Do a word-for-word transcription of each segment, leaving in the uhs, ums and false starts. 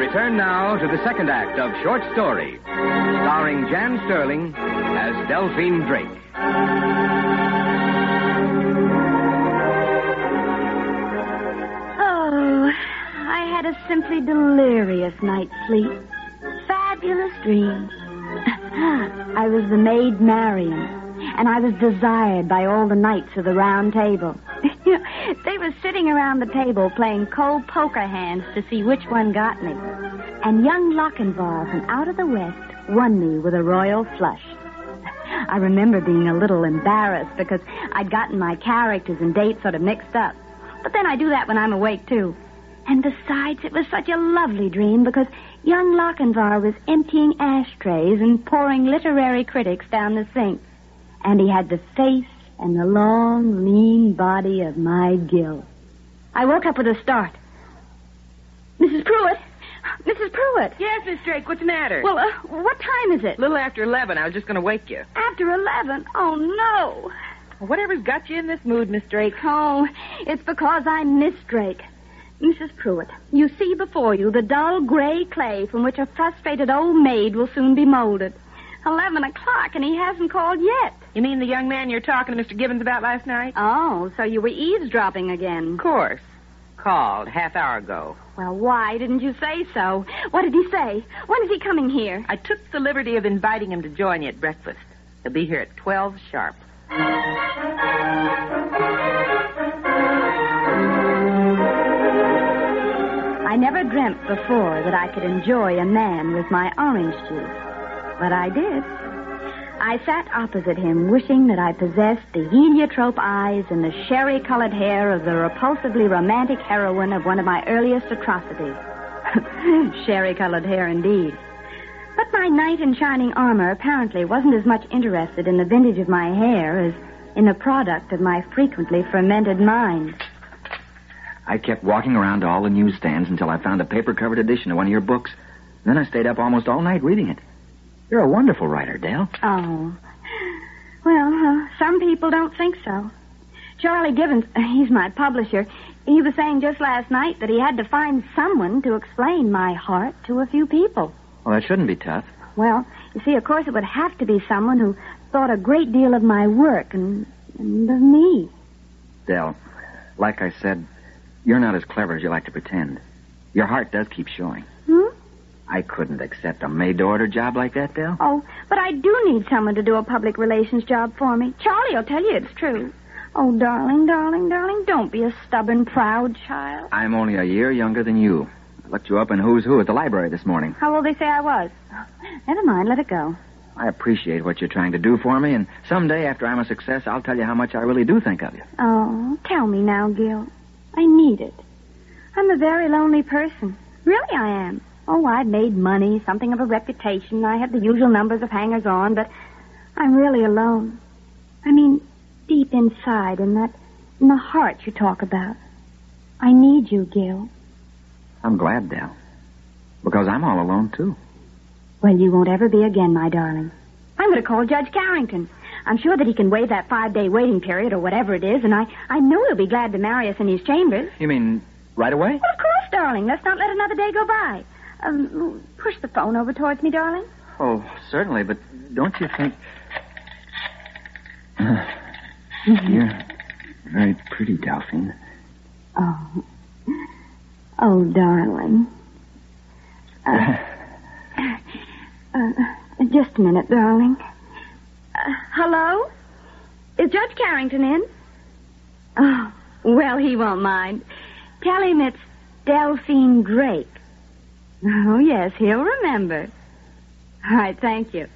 return now to the second act of Short Story, starring Jan Sterling as Delphine Drake. Oh, I had a simply delirious night's sleep. Fabulous dreams. I was the maid Marian, and I was desired by all the knights of the Round Table. They were sitting around the table playing cold poker hands to see which one got me. And young Lochinvar from out of the West won me with a royal flush. I remember being a little embarrassed because I'd gotten my characters and dates sort of mixed up. But then I do that when I'm awake, too. And besides, it was such a lovely dream because young Lochinvar was emptying ashtrays and pouring literary critics down the sink. And he had the face and the long, lean body of my Gil. I woke up with a start. Missus Pruitt? Missus Pruitt? Yes, Miss Drake, what's the matter? Well, uh, what time is it? A little after eleven. I was just going to wake you. After eleven? Oh, no. Well, whatever's got you in this mood, Miss Drake? Oh, it's because I miss Drake. Missus Pruitt, you see before you the dull gray clay from which a frustrated old maid will soon be molded. Eleven o'clock, and he hasn't called yet. You mean the young man you're talking to Mister Gibbons about last night? Oh, so you were eavesdropping again. Of course. Called half hour ago. Well, why didn't you say so? What did he say? When is he coming here? I took the liberty of inviting him to join you at breakfast. He'll be here at twelve sharp. I never dreamt before that I could enjoy a man with my orange juice. But I did. I sat opposite him, wishing that I possessed the heliotrope eyes and the sherry-colored hair of the repulsively romantic heroine of one of my earliest atrocities. Sherry-colored hair, indeed. But my knight in shining armor apparently wasn't as much interested in the vintage of my hair as in the product of my frequently fermented mind. I kept walking around to all the newsstands until I found a paper-covered edition of one of your books. Then I stayed up almost all night reading it. You're a wonderful writer, Dale. Oh. Well, uh, some people don't think so. Charlie Gibbons, he's my publisher, he was saying just last night that he had to find someone to explain my heart to a few people. Well, that shouldn't be tough. Well, you see, of course, it would have to be someone who thought a great deal of my work and, and of me. Dale, like I said, you're not as clever as you like to pretend. Your heart does keep showing. Hmm? I couldn't accept a made-to-order job like that, Dale. Oh, but I do need someone to do a public relations job for me. Charlie will tell you it's true. Oh, darling, darling, darling, don't be a stubborn, proud child. I'm only a year younger than you. I looked you up in Who's Who at the library this morning. How old they say I was? Never mind, let it go. I appreciate what you're trying to do for me, and someday after I'm a success, I'll tell you how much I really do think of you. Oh, tell me now, Gil. I need it. I'm a very lonely person. Really, I am. Oh, I've made money, something of a reputation. I have the usual numbers of hangers-on, but I'm really alone. I mean, deep inside, in that, in the heart you talk about. I need you, Gil. I'm glad, Dale. Because I'm all alone, too. Well, you won't ever be again, my darling. I'm going to call Judge Carrington. I'm sure that he can waive that five-day waiting period or whatever it is, and I, I know he'll be glad to marry us in his chambers. You mean right away? Well, of course, darling. Let's not let another day go by. Um, push the phone over towards me, darling. Oh, certainly, but don't you think... You're very pretty, Delphine. Oh. Oh, darling. Uh, uh, just a minute, darling. Uh, hello? Is Judge Carrington in? Oh, well, he won't mind. Tell him it's Delphine Drake. Oh, yes, he'll remember. All right, thank you.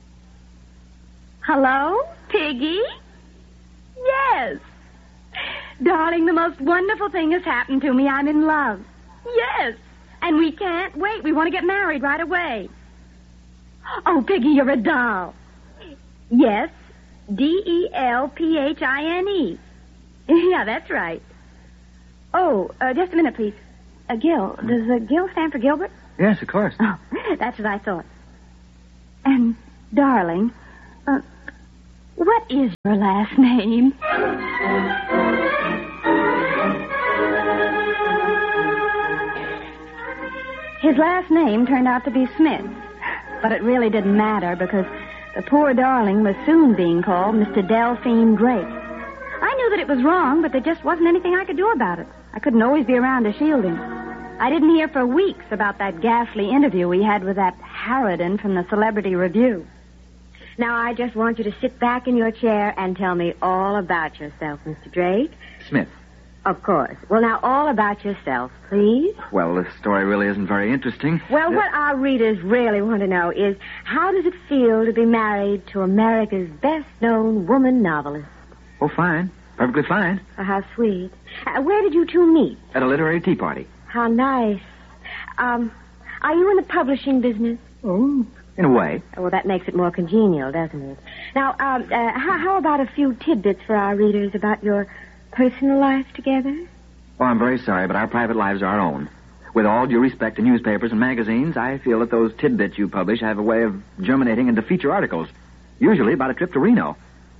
Hello, Piggy? Yes. Darling, the most wonderful thing has happened to me. I'm in love. Yes. And we can't wait. We want to get married right away. Oh, Piggy, you're a doll. Yes. D E L P H I N E. Yeah, that's right. Oh, uh, just a minute, please. Uh, Gil. Does uh, Gil stand for Gilbert? Yes, of course. Oh, that's what I thought. And, darling, uh, what is your last name? His last name turned out to be Smith. But it really didn't matter because the poor darling was soon being called Mister Delphine Drake. I knew that it was wrong, but there just wasn't anything I could do about it. I couldn't always be around to shield him. I didn't hear for weeks about that ghastly interview we had with that harridan from the Celebrity Review. Now, I just want you to sit back in your chair and tell me all about yourself, Mister Drake. Smith. Of course. Well, now, all about yourself, please. Well, the story really isn't very interesting. Well, Uh, what our readers really want to know is, how does it feel to be married to America's best-known woman novelist? Oh, fine. Perfectly fine. Oh, how sweet. Uh, where did you two meet? At a literary tea party. How nice. Um, are you in the publishing business? Oh, in a way. Oh, well, that makes it more congenial, doesn't it? Now, um, uh, how, how about a few tidbits for our readers about your personal life together? Oh, I'm very sorry, but our private lives are our own. With all due respect to newspapers and magazines, I feel that those tidbits you publish have a way of germinating into feature articles. Usually about a trip to Reno.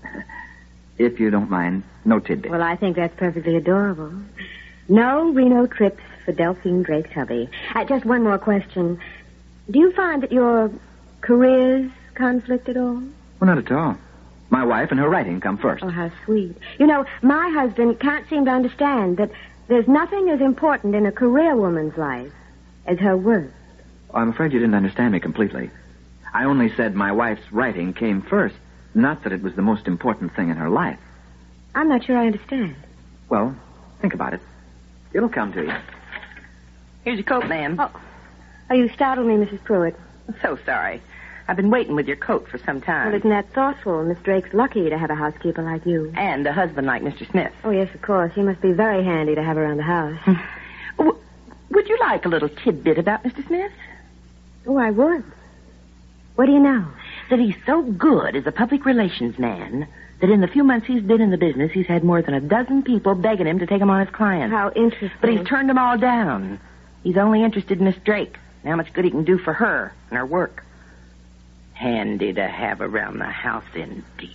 If you don't mind, no tidbits. Well, I think that's perfectly adorable. No Reno trips for Delphine Drake's hubby. Uh, just one more question. Do you find that your careers conflict at all? Well, not at all. My wife and her writing come first. Oh, how sweet. You know, my husband can't seem to understand that there's nothing as important in a career woman's life as her work. Oh, I'm afraid you didn't understand me completely. I only said my wife's writing came first, not that it was the most important thing in her life. I'm not sure I understand. Well, think about it. It'll come to you. Here's your coat, ma'am. Oh, oh you startled me, Missus Pruitt. I'm so sorry. I've been waiting with your coat for some time. Well, isn't that thoughtful? Miss Drake's lucky to have a housekeeper like you. And a husband like Mister Smith. Oh, yes, of course. He must be very handy to have around the house. W- would you like a little tidbit about Mister Smith? Oh, I would. What do you know? That he's so good as a public relations man that in the few months he's been in the business, he's had more than a dozen people begging him to take him on as clients. How interesting. But he's turned them all down. He's only interested in Miss Drake and how much good he can do for her and her work. Handy to have around the house, indeed.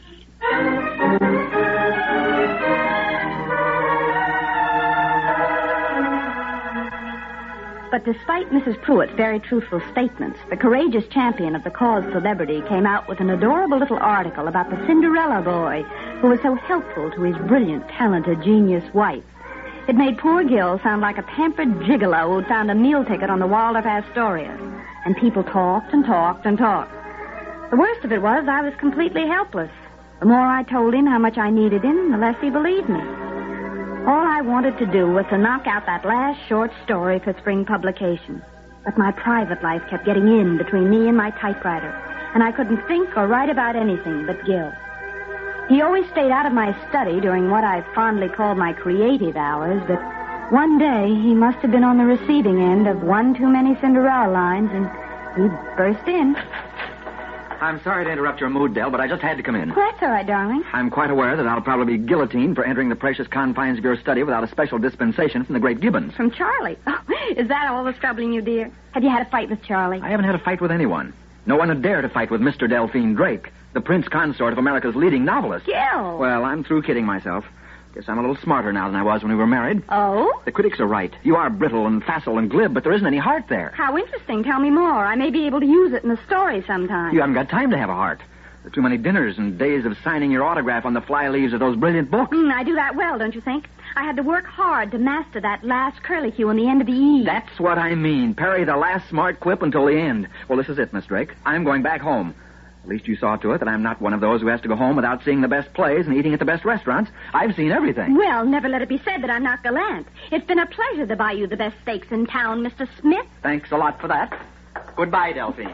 But despite Missus Pruitt's very truthful statements, the courageous champion of the cause Celebrity came out with an adorable little article about the Cinderella boy who was so helpful to his brilliant, talented, genius wife. It made poor Gil sound like a pampered gigolo who'd found a meal ticket on the Waldorf Astoria. And people talked and talked and talked. The worst of it was I was completely helpless. The more I told him how much I needed him, the less he believed me. All I wanted to do was to knock out that last short story for spring publication. But my private life kept getting in between me and my typewriter, and I couldn't think or write about anything but Gil. He always stayed out of my study during what I fondly called my creative hours, but one day he must have been on the receiving end of one too many Cinderella lines, and he burst in. I'm sorry to interrupt your mood, Dell, but I just had to come in. Well, that's all right, darling. I'm quite aware that I'll probably be guillotined for entering the precious confines of your study without a special dispensation from the great Gibbons. From Charlie. Oh, is that all that's troubling you, dear? Have you had a fight with Charlie? I haven't had a fight with anyone. No one would dare to fight with Mister Delphine Drake, the prince consort of America's leading novelist. Gil! Well, I'm through kidding myself. Guess I'm a little smarter now than I was when we were married. Oh? The critics are right. You are brittle and facile and glib, but there isn't any heart there. How interesting. Tell me more. I may be able to use it in a story sometime. You haven't got time to have a heart. There are too many dinners and days of signing your autograph on the fly leaves of those brilliant books. Mm, I do that well, don't you think? I had to work hard to master that last curlicue on the end of the E. That's what I mean. Parry the last smart quip until the end. Well, this is it, Miss Drake. I'm going back home. At least you saw to it that I'm not one of those who has to go home without seeing the best plays and eating at the best restaurants. I've seen everything. Well, never let it be said that I'm not gallant. It's been a pleasure to buy you the best steaks in town, Mister Smith. Thanks a lot for that. Goodbye, Delphine.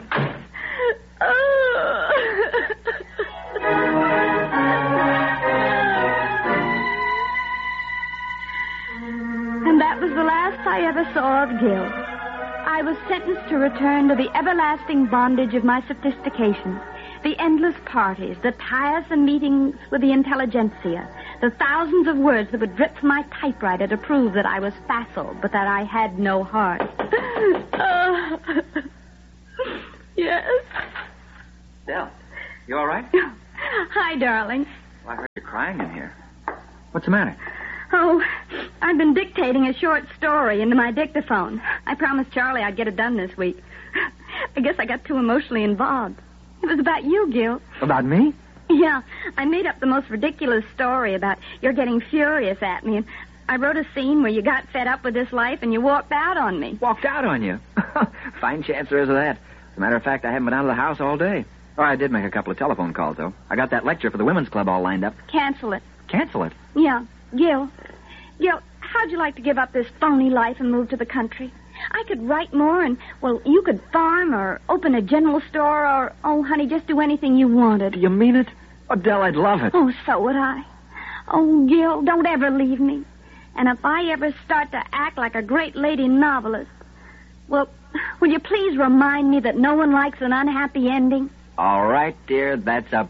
And that was the last I ever saw of Gil. I was sentenced to return to the everlasting bondage of my sophistication. The endless parties, the tiresome meetings with the intelligentsia, the thousands of words that would drip from my typewriter to prove that I was facile, but that I had no heart. Oh. Yes. Del, you all right? Hi, darling. Well, I heard you crying in here. What's the matter? Oh, I've been dictating a short story into my dictaphone. I promised Charlie I'd get it done this week. I guess I got too emotionally involved. It was about you, Gil. About me? Yeah, I made up the most ridiculous story about you're getting furious at me, and I wrote a scene where you got fed up with this life and you walked out on me. Walked out on you? Fine chance there is of that. As a matter of fact, I haven't been out of the house all day. Oh, I did make a couple of telephone calls, though. I got that lecture for the women's club all lined up. Cancel it. Cancel it? Yeah. Gil, Gil, how'd you like to give up this phony life and move to the country? I could write more and, well, you could farm or open a general store or, oh, honey, just do anything you wanted. You mean it? Oh, Del, I'd love it. Oh, so would I. Oh, Gil, don't ever leave me. And if I ever start to act like a great lady novelist, well, will you please remind me that no one likes an unhappy ending? All right, dear, that's a